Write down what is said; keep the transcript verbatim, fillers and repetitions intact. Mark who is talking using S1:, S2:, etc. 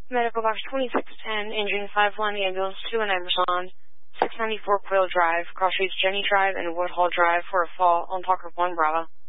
S1: Medical Box twenty-six ten, engine five one, ambulance two and nine respond. six ninety-four Quail Drive, cross streets Jenny Drive and Woodhall Drive for a fall on Parker one Bravo.